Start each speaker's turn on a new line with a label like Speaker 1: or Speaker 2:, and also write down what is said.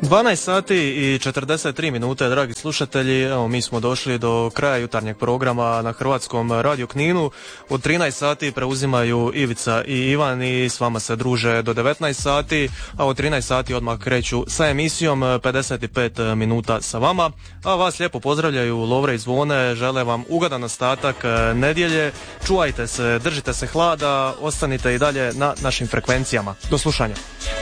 Speaker 1: 12 sati i 43 minute, dragi slušatelji. Evo, mi smo došli do kraja jutarnjeg programa na Hrvatskom radiju Kninu. Od 13 sati preuzimaju Ivica i Ivan i s vama se druže do 19 sati, a od 13 sati odmah kreću sa emisijom 55 minuta sa vama. A vas lijepo pozdravljaju Lovre i Zvone, žele vam ugodan ostatak nedjelje. Čuvajte se, držite se hlada, ostanite i dalje na našim frekvencijama. Do slušanja.